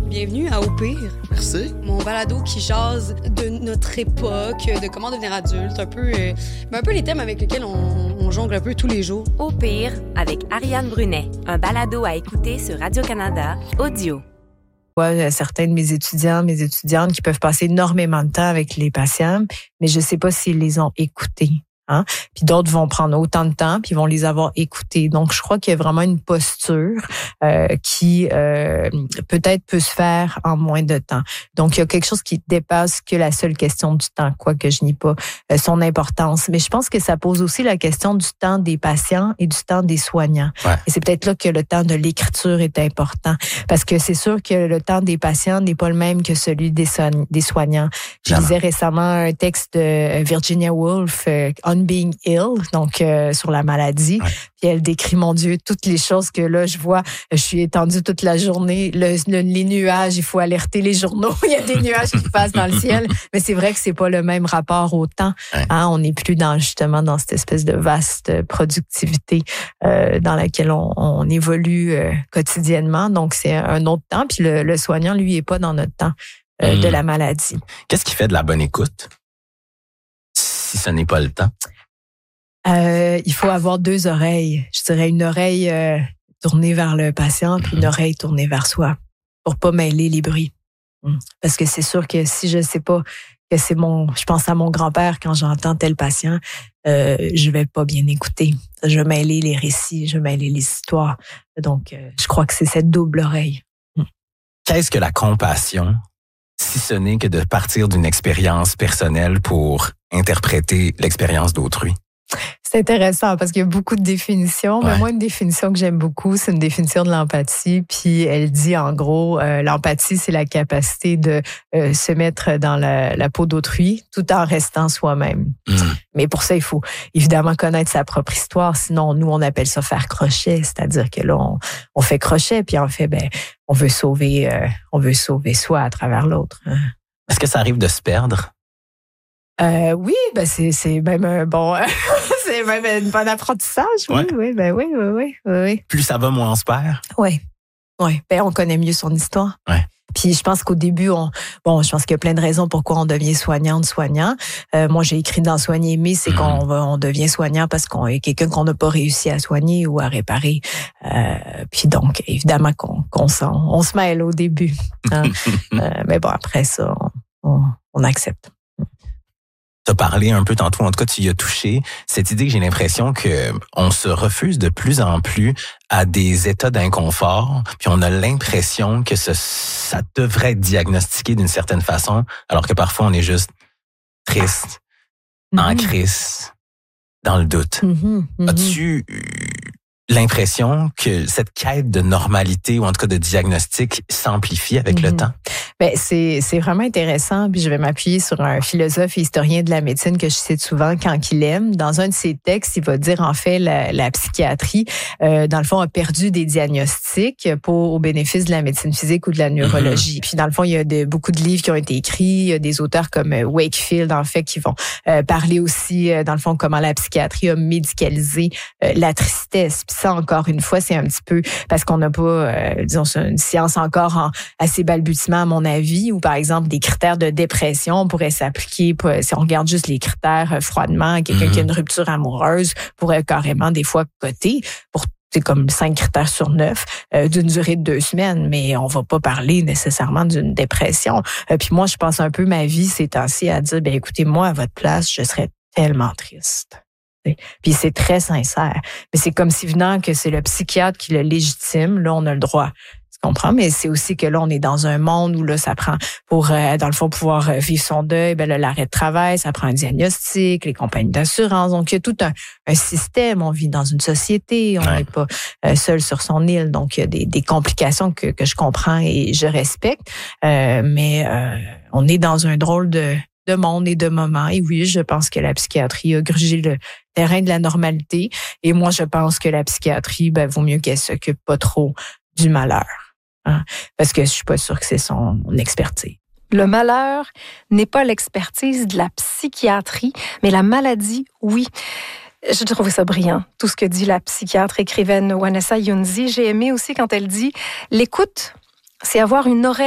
Bienvenue à Au pire. Merci. Mon balado qui jase de notre époque, de comment devenir adulte, un peu les thèmes avec lesquels on jongle un peu tous les jours. Au pire, avec Ariane Brunet, un balado à écouter sur Radio-Canada, audio. Certains de mes étudiantes qui peuvent passer énormément de temps avec les patients, mais je sais pas s'ils les ont écoutés. Hein? Puis d'autres vont prendre autant de temps, puis vont les avoir écoutés. Donc, je crois qu'il y a vraiment une posture qui peut-être peut se faire en moins de temps. Donc, il y a quelque chose qui dépasse que la seule question du temps, quoique je nie pas son importance. Mais je pense que ça pose aussi la question du temps des patients et du temps des soignants. Ouais. Et c'est peut-être là que le temps de l'écriture est important. Parce que c'est sûr que le temps des patients n'est pas le même que celui des soignants. Je lisais récemment un texte de Virginia Woolf, On Being Ill, donc sur la maladie. Ouais. Puis elle décrit, mon Dieu, toutes les choses que là, je vois. Je suis étendue toute la journée. Les nuages, il faut alerter les journaux. Il y a des nuages qui passent dans le ciel. Mais c'est vrai que c'est pas le même rapport au temps. Ouais. Hein? On n'est plus justement dans cette espèce de vaste productivité dans laquelle on évolue quotidiennement. Donc, c'est un autre temps. Puis le soignant, lui, est pas dans notre temps de la maladie. Qu'est-ce qui fait de la bonne écoute si ce n'est pas le temps? Il faut avoir deux oreilles. Je dirais une oreille tournée vers le patient, puis une oreille tournée vers soi, pour pas mêler les bruits. Parce que c'est sûr que si je sais pas que je pense à mon grand-père quand j'entends tel patient, je vais pas bien écouter. Je vais mêler les récits, je vais mêler les histoires. Donc, je crois que c'est cette double oreille. Qu'est-ce que la compassion, si ce n'est que de partir d'une expérience personnelle pour interpréter l'expérience d'autrui? C'est intéressant parce qu'il y a beaucoup de définitions, mais moi, une définition que j'aime beaucoup, c'est une définition de l'empathie. Puis elle dit, en gros, l'empathie, c'est la capacité de se mettre dans la peau d'autrui tout en restant soi-même. Mais pour ça, il faut évidemment connaître sa propre histoire. Sinon, nous, on appelle ça faire crochet. C'est-à-dire que là, on fait crochet, puis en fait, on veut sauver soi à travers l'autre. Est-ce que ça arrive de se perdre? Oui, c'est même un bon, c'est même un bon apprentissage. Oui. Plus ça va, moins on se perd. Oui. On connaît mieux son histoire. Ouais. Puis je pense qu'au début, je pense qu'il y a plein de raisons pourquoi on devient soignant. Moi, j'ai écrit dans Soigner aimer, c'est qu'on devient soignant parce qu'on est quelqu'un qu'on n'a pas réussi à soigner ou à réparer. Puis donc, évidemment qu'on se mêle au début. Hein? Mais bon, après ça, on accepte. Tu as parlé un peu tantôt, en tout cas, tu y as touché. Cette idée que j'ai l'impression que on se refuse de plus en plus à des états d'inconfort, puis on a l'impression que ça devrait être diagnostiqué d'une certaine façon, alors que parfois on est juste triste, en crise, dans le doute. As-tu l'impression que cette quête de normalité ou en tout cas de diagnostic s'amplifie avec le temps? C'est vraiment intéressant. Puis je vais m'appuyer sur un philosophe et historien de la médecine que je cite souvent quand il aime. Dans un de ses textes, il va dire en fait la psychiatrie, dans le fond, a perdu des diagnostics au bénéfice de la médecine physique ou de la neurologie. Puis dans le fond, il y a beaucoup de livres qui ont été écrits. Il y a des auteurs comme Wakefield, en fait, qui vont parler aussi, dans le fond, comment la psychiatrie a médicalisé la tristesse. Puis ça, encore une fois, c'est un petit peu parce qu'on n'a pas, une science encore assez balbutiement, à mon avis, où, par exemple, des critères de dépression pourraient s'appliquer, si on regarde juste les critères froidement, quelqu'un qui a une rupture amoureuse pourrait carrément, des fois, coter pour c'est comme 5 critères sur 9 d'une durée de 2 semaines, mais on va pas parler nécessairement d'une dépression. Puis moi, je passe un peu ma vie ces temps-ci à dire, écoutez, moi, à votre place, je serais tellement triste. Puis c'est très sincère. Mais c'est comme si venant que c'est le psychiatre qui le légitime, là, on a le droit. Tu comprends? Mais c'est aussi que là, on est dans un monde où là, ça prend, pour, dans le fond, pouvoir vivre son deuil, l'arrêt de travail, ça prend un diagnostic, les compagnies d'assurance. Donc, il y a tout un système. On vit dans une société. On n'est pas seul sur son île. Donc, il y a des complications que je comprends et je respecte. Mais on est dans un drôle de monde et de moment. Et oui, je pense que la psychiatrie a grugé le terrain de la normalité. Et moi, je pense que la psychiatrie, vaut mieux qu'elle s'occupe pas trop du malheur. Hein? Parce que je suis pas sûre que c'est son expertise. Le malheur n'est pas l'expertise de la psychiatrie, mais la maladie, oui. J'ai trouvé ça brillant, tout ce que dit la psychiatre écrivaine Vanessa Yunzi. J'ai aimé aussi quand elle dit « L'écoute, c'est avoir une oreille